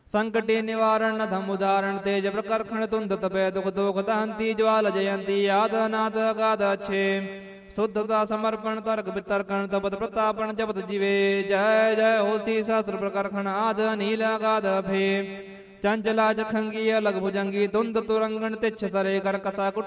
संकटे निवारण धम उदाहरण तेज प्रकर्षण तुंद तपे दुख दोख दहंती ज्वाल जयंती आद नाद अगाध अच्छे शुद्धता समर्पण तर्क वितर्कण तपत प्रतापन जपत जीवे जय जय होसी सहस्र प्रकर्षण आद नील अगाध भे चंचला जखंगी अलग भुजंगी तुंद तुरंगण तिच्छ सरे कर कसा